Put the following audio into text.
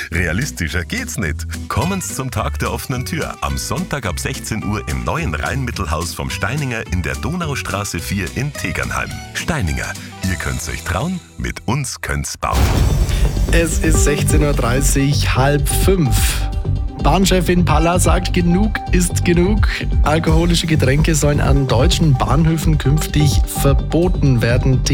Realistischer geht's nicht. Kommen's zum Tag der offenen Tür am Sonntag ab 16 Uhr im neuen Rheinmittelhaus vom Steininger in der Donaustraße 4 in Tegernheim. Steininger, ihr könnt's euch trauen, mit uns könnt's bauen. Es ist 16.30 Uhr, halb fünf. Bahnchefin Palla sagt, genug ist genug. Alkoholische Getränke sollen an deutschen Bahnhöfen künftig verboten werden.